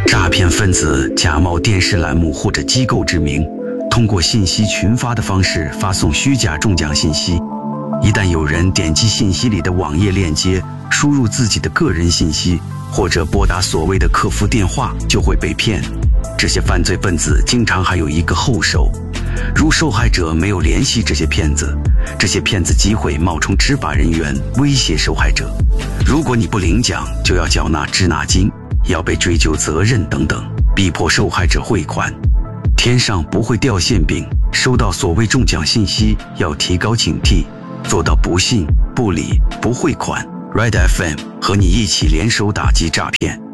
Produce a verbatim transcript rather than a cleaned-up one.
诈骗分子假冒电视栏目或者机构之名，通过信息群发的方式发送虚假中奖信息。一旦有人点击信息里的网页链接，输入自己的个人信息，或者拨打所谓的客服电话，就会被骗。这些犯罪分子经常还有一个后手，如受害者没有联系这些骗子，这些骗子机会冒充执法人员威胁受害者，如果你不领奖，就要缴纳滞纳金，要被追究责任等等，逼迫受害者汇款。天上不会掉馅饼，收到所谓中奖信息要提高警惕，做到不信、不理、不汇款。Red F M 和你一起联手打击诈骗。